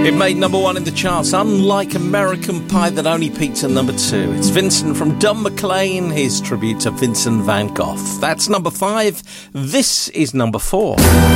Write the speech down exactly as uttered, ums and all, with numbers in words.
It made number one in the charts, unlike American Pie that only peaked at number two. It's Vincent from Don McLean, his tribute to Vincent van Gogh. That's number five. This is number four.